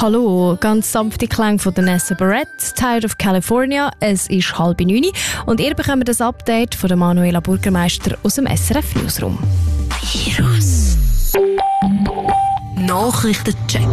Hallo, ganz sanfte Klänge von der Nessa Barrett, Tired of California. Es ist 8:30 und ihr bekommt das Update von der Manuela Burgermeister aus dem SRF Newsroom. Virus. Nachrichtencheck.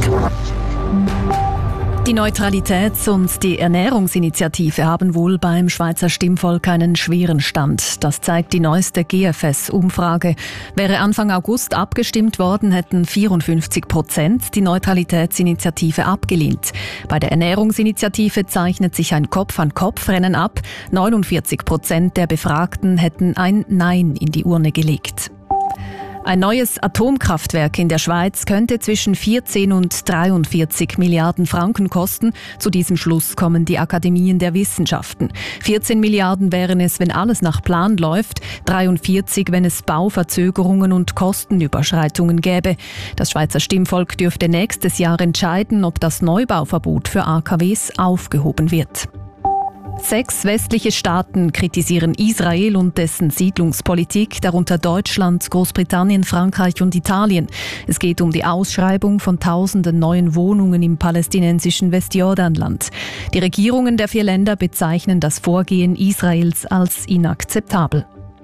Die Neutralitäts- und die Ernährungsinitiative haben wohl beim Schweizer Stimmvolk einen schweren Stand. Das zeigt die neueste GFS-Umfrage. Wäre Anfang August abgestimmt worden, hätten 54% die Neutralitätsinitiative abgelehnt. Bei der Ernährungsinitiative zeichnet sich ein Kopf-an-Kopf-Rennen ab. 49% der Befragten hätten ein Nein in die Urne gelegt. Ein neues Atomkraftwerk in der Schweiz könnte zwischen 14 und 43 Milliarden Franken kosten. Zu diesem Schluss kommen die Akademien der Wissenschaften. 14 Milliarden wären es, wenn alles nach Plan läuft, 43, wenn es Bauverzögerungen und Kostenüberschreitungen gäbe. Das Schweizer Stimmvolk dürfte nächstes Jahr entscheiden, ob das Neubauverbot für AKWs aufgehoben wird. 6 westliche Staaten kritisieren Israel und dessen Siedlungspolitik, darunter Deutschland, Großbritannien, Frankreich und Italien. Es geht um die Ausschreibung von tausenden neuen Wohnungen im palästinensischen Westjordanland. Die Regierungen der 4 Länder bezeichnen das Vorgehen Israels als inakzeptabel.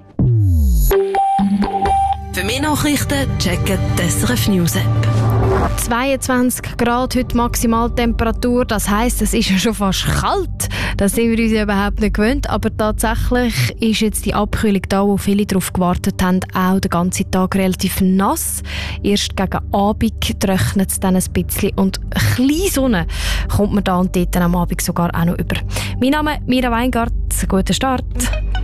Für mehr Nachrichten checken die SRF News App. 22 Grad heute Maximaltemperatur, das heisst, es ist ja schon fast kalt. Das sind wir uns ja überhaupt nicht gewöhnt, aber tatsächlich ist jetzt die Abkühlung da, wo viele darauf gewartet haben, auch den ganzen Tag relativ nass. Erst gegen Abend trocknet es dann ein bisschen und ein bisschen Sonne kommt man da und dort am Abend sogar auch noch über. Mein Name ist Mira Weingart, guten Start.